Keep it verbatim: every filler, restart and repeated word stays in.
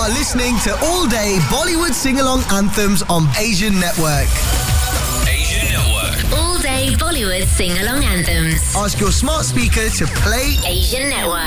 are listening to All Day Bollywood Sing-Along Anthems on Asian Network. Asian Network. All Day Bollywood Sing-Along Anthems. Ask your smart speaker to play Asian Network.